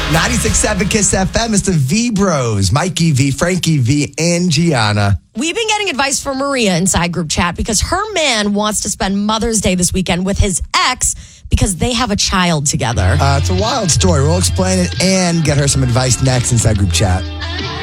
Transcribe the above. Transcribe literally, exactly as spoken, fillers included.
ninety-six point seven Kiss F M. It's the V Bros. Mikey V, Frankie V, and Gianna. We've been getting advice from Maria inside group chat because her man wants to spend Mother's Day this weekend with his ex because they have a child together. Uh, it's a wild story. We'll explain it and get her some advice next inside group chat.